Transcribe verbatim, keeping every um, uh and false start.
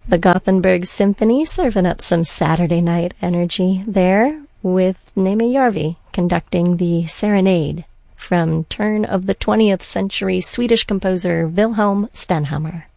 The Gothenburg Symphony serving up some Saturday night energy there, with Neme Järvi conducting the Serenade from turn of the twentieth century Swedish composer Wilhelm Stenhammar.